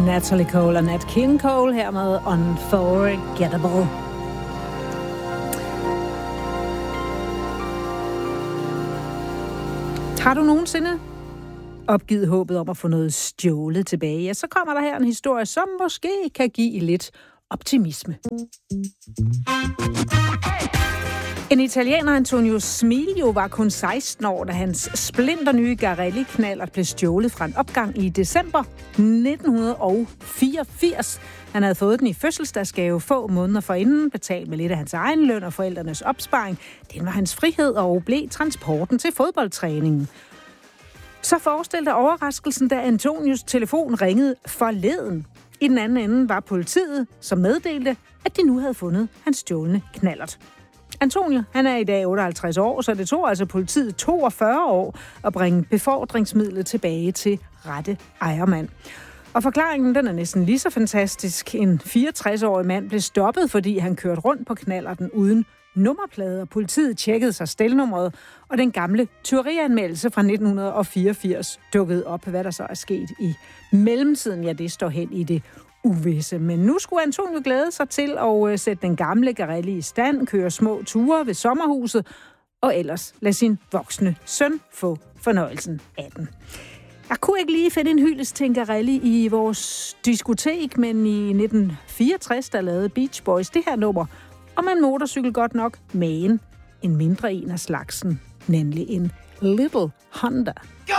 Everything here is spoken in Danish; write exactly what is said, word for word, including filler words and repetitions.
Natalie Cole og Nat King Cole her med Unforgettable. Har du nogensinde opgivet håbet om at få noget stjålet tilbage, ja, så kommer der her en historie, som måske kan give lidt optimisme. En italiener, Antonio Smilio, var kun seksten år, da hans splinternye Garelli-knallert blev stjålet fra en opgang i december nitten fireogfirs. Han havde fået den i fødselsdagsgave få måneder forinden, betalt med lidt af hans egen løn og forældrenes opsparing. Den var hans frihed og blev transporten til fodboldtræningen. Så forestil dig overraskelsen, da Antonios telefon ringede forleden. I den anden ende var politiet, som meddelte, at de nu havde fundet hans stjålne knallert. Antonio, han er i dag otteoghalvtreds år, så det tog altså politiet toogfyrre år at bringe befordringsmidlet tilbage til rette ejermand. Og forklaringen, den er næsten lige så fantastisk. En fireogtres-årig mand blev stoppet, fordi han kørte rundt på knallerten uden nummerplade, og politiet tjekkede sig stelnummeret, og den gamle tyverianmeldelse fra nitten fireogfirs dukkede op. Hvad der så er sket i mellemtiden, ja, det står hen i det uvisse. Men nu skulle Antonio glæde sig til at sætte den gamle Garelli i stand, køre små ture ved sommerhuset, og ellers lade sin voksne søn få fornøjelsen af den. Jeg kunne ikke lige finde en hyldest til en Garelli i vores diskotek, men i nitten fireogtres, der lavede Beach Boys det her nummer om en motorcykel godt nok, men en mindre en af slagsen, nemlig en Little Honda. Go!